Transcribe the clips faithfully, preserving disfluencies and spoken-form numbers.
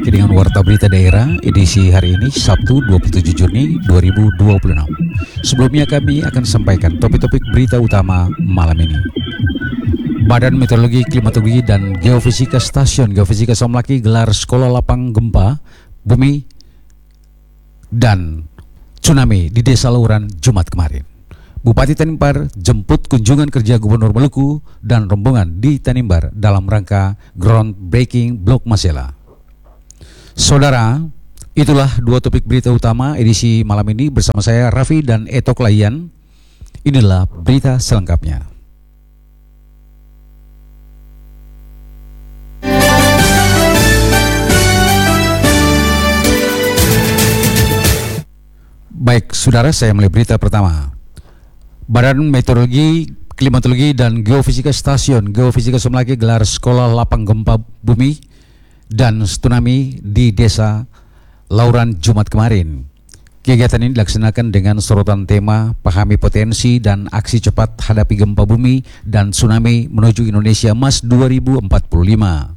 lagi dengan Warta Berita Daerah edisi hari ini Sabtu dua puluh tujuh Juni dua ribu dua puluh enam. Sebelumnya kami akan sampaikan topik-topik berita utama malam ini. Badan Meteorologi, Klimatologi, dan Geofisika Stasiun Geofisika Somlaki gelar sekolah lapang gempa, bumi, dan tsunami di Desa Lauran Jumat kemarin. Bupati Tanimbar jemput kunjungan kerja Gubernur Maluku dan rombongan di Tanimbar dalam rangka groundbreaking Blok Masela. Saudara, itulah dua topik berita utama edisi malam ini bersama saya Raffi dan Etok Layan. Inilah berita selengkapnya. Baik, saudara, saya mulai berita pertama. Badan Meteorologi, Klimatologi, dan Geofisika Stasiun Geofisika Somlaki gelar sekolah lapang gempa bumi dan tsunami di Desa Lauran Jumat kemarin. Kegiatan ini dilaksanakan dengan sorotan tema pahami potensi dan aksi cepat hadapi gempa bumi dan tsunami menuju Indonesia Emas dua ribu empat puluh lima.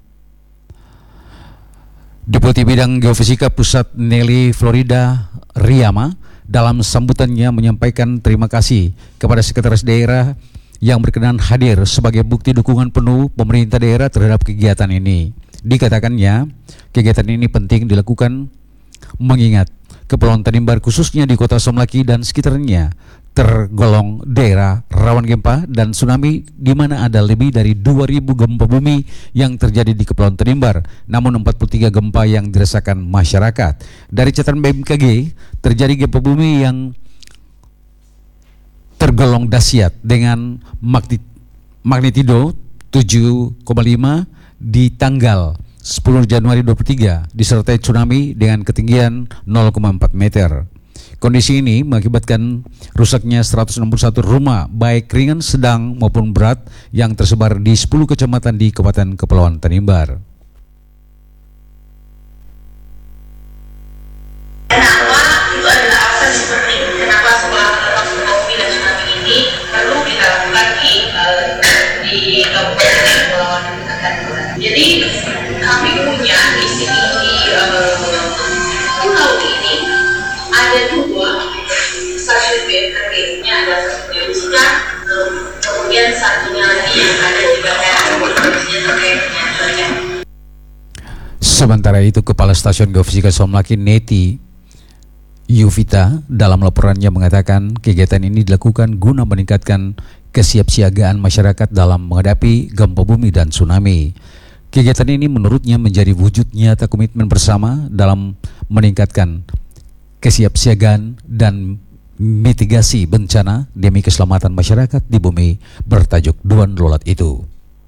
Deputi Bidang Geofisika Pusat Nelly Florida Riyama dalam sambutannya menyampaikan terima kasih kepada Sekretaris Daerah yang berkenan hadir sebagai bukti dukungan penuh pemerintah daerah terhadap kegiatan ini. Dikatakannya, kegiatan ini penting dilakukan mengingat Kepulauan Tanimbar khususnya di Kota Somlaki dan sekitarnya tergolong daerah rawan gempa dan tsunami, di mana ada lebih dari dua ribu gempa bumi yang terjadi di Kepulauan Tanimbar, namun empat puluh tiga gempa yang dirasakan masyarakat. Dari catatan B M K G, terjadi gempa bumi yang tergolong dahsyat dengan magnitudo tujuh koma lima di tanggal sepuluh Januari dua puluh tiga, disertai tsunami dengan ketinggian nol koma empat meter. Kondisi ini mengakibatkan rusaknya seratus enam puluh satu rumah, baik ringan, sedang maupun berat, yang tersebar di sepuluh kecamatan di Kabupaten Kepulauan Tanimbar. Kenapa itu adalah alasan seperti kenapa sekolah lapang gempa bumi dan tsunami ini perlu kita lakukan di uh, di Kabupaten Kepulauan Tanimbar. Jadi kami punya di sini di uh, pulau ini ada dua stasiun B M K G-nya, ada satunya Rusika, kemudian satunya lagi yang ada di daerah yang terkait dengan cuaca. Sementara itu, Kepala Stasiun Geofisika Somlaki Neti Yuvita dalam laporannya mengatakan kegiatan ini dilakukan guna meningkatkan kesiapsiagaan masyarakat dalam menghadapi gempa bumi dan tsunami. Kegiatan ini menurutnya menjadi wujud nyata komitmen bersama dalam meningkatkan kesiapsiagaan dan mitigasi bencana demi keselamatan masyarakat di bumi bertajuk Duan Lolat itu.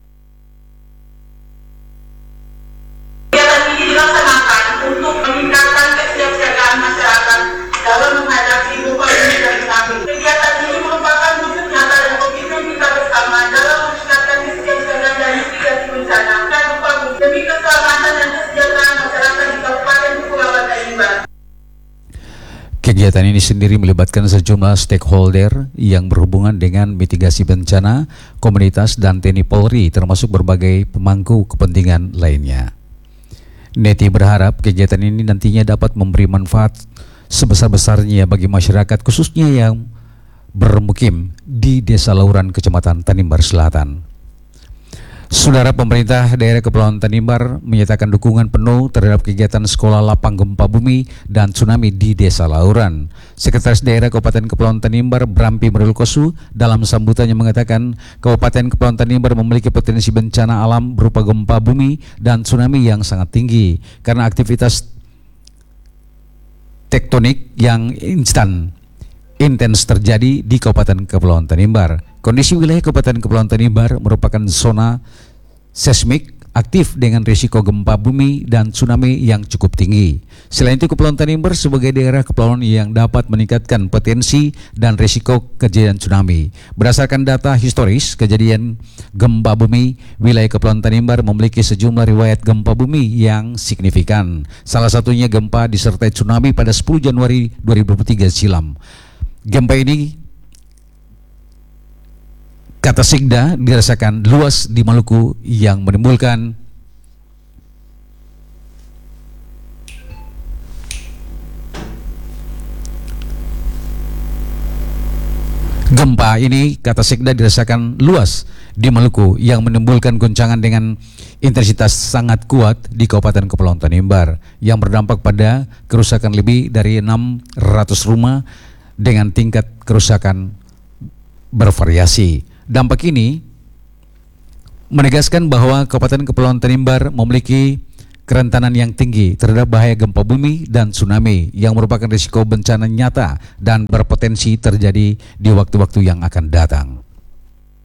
Kegiatan ini dilaksanakan untuk meningkatkan kesiapsiagaan masyarakat dalam menghadapi gempa bumi dan tsunami. Kegiatan ini merupakan wujud nyata dan komitmen kita bersama dalam meningkatkan kesiapsiagaan dan mitigasi bencana gempa bumi demi keselamatan dan kesejahteraan masyarakat di Kabupaten Kepulauan Tanimbar. Kegiatan ini sendiri melibatkan sejumlah stakeholder yang berhubungan dengan mitigasi bencana, komunitas, dan T N I Polri, termasuk berbagai pemangku kepentingan lainnya. Neti berharap kegiatan ini nantinya dapat memberi manfaat sebesar-besarnya bagi masyarakat, khususnya yang bermukim di Desa Lauran, Kecamatan Tanimbar Selatan. Saudara, pemerintah daerah Kepulauan Tanimbar menyatakan dukungan penuh terhadap kegiatan sekolah lapang gempa bumi dan tsunami di Desa Lauran. Sekretaris Daerah Kabupaten Kepulauan Tanimbar Brampi Merilkosu dalam sambutannya mengatakan Kabupaten Kepulauan Tanimbar memiliki potensi bencana alam berupa gempa bumi dan tsunami yang sangat tinggi karena aktivitas tektonik yang instan intens terjadi di Kabupaten Kepulauan Tanimbar. Kondisi wilayah Kabupaten Kepulauan Tanimbar merupakan zona seismik aktif dengan risiko gempa bumi dan tsunami yang cukup tinggi. Selain itu, Kepulauan Tanimbar sebagai daerah kepulauan yang dapat meningkatkan potensi dan risiko kejadian tsunami. Berdasarkan data historis kejadian gempa bumi, wilayah Kepulauan Tanimbar memiliki sejumlah riwayat gempa bumi yang signifikan. Salah satunya gempa disertai tsunami pada sepuluh Januari dua ribu dua puluh tiga silam. Gempa ini, kata Sigda, dirasakan luas di Maluku yang menimbulkan Gempa ini, kata Sekda, dirasakan luas di Maluku yang menimbulkan goncangan dengan intensitas sangat kuat di Kabupaten Kepulauan Tanimbar yang berdampak pada kerusakan lebih dari enam ratus rumah dengan tingkat kerusakan bervariasi. Dampak ini menegaskan bahwa Kabupaten Kepulauan Tanimbar memiliki kerentanan yang tinggi terhadap bahaya gempa bumi dan tsunami yang merupakan risiko bencana nyata dan berpotensi terjadi di waktu-waktu yang akan datang.